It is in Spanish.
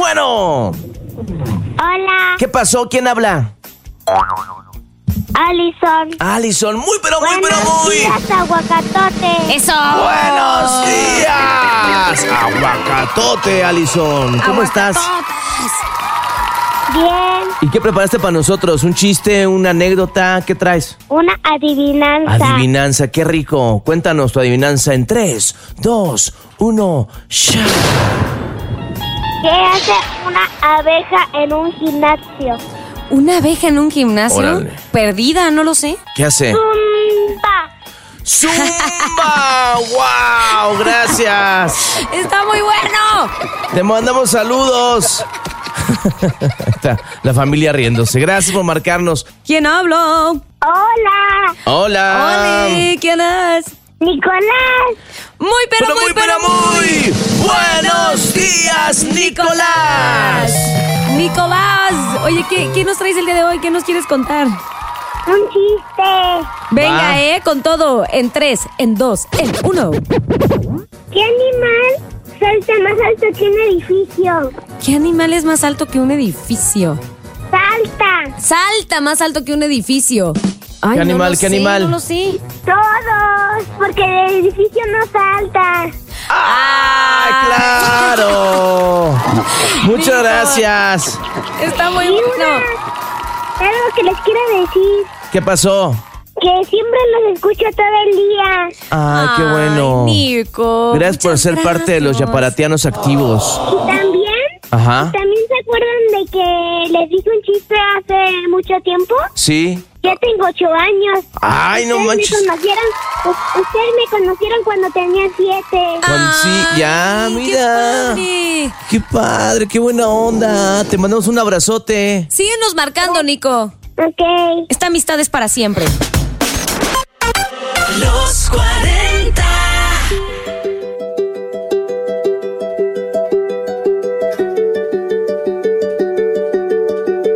Bueno. Hola. ¿Qué pasó? ¿Quién habla? Alison. Muy. Buenos días, aguacatote. ¡Eso! ¡Buenos días! Aguacatote, Alison. ¿Cómo estás? Bien. ¿Y qué preparaste para nosotros? ¿Un chiste, una anécdota? ¿Qué traes? Una adivinanza. Adivinanza, qué rico. Cuéntanos tu adivinanza en 3, 2, 1, ¡ya! ¿Qué hace una abeja en un gimnasio? ¿Una abeja en un gimnasio? Órale. Perdida, no lo sé. ¿Qué hace? ¡Zumba! ¡Wow! ¡Gracias! ¡Está muy bueno! Te mandamos saludos. Ahí está la familia riéndose. Gracias por marcarnos. ¿Quién habló? Hola. Hola. Hola, ¿quién es? Nicolás. Muy buenos días, Nicolás. Nicolás, oye, ¿qué nos traes el día de hoy? ¿Qué nos quieres contar? Un chiste. Venga, Va. con todo. En 3, en 2, en 1. ¿Qué animal salta más alto que un edificio? ¿Qué animal es más alto que un edificio? Salta. Salta más alto que un edificio. Ay, ¿Qué animal, no lo qué sé, animal? No lo sé. Todos. Porque el edificio no salta. ¡Ah, claro! Muchas gracias. Está muy Y bueno. algo que les quiero decir. ¿Qué pasó? Que siempre los escucho todo el día. ¡Ay, qué bueno! Nico. Gracias por muchas ser parte de los gracias. yaparatianos activos. Y Ajá. también se acuerdan de que les dije un chiste hace mucho tiempo. ¿Sí? Ya tengo 8 años. ¡Ay, no manches! Ustedes me conocieron cuando tenía 7. Sí, ya, Ay, mira. ¡Qué padre! ¡Qué padre! ¡Qué buena onda! Te mandamos un abrazote. Síguenos marcando, Nico. Ok. Esta amistad es para siempre.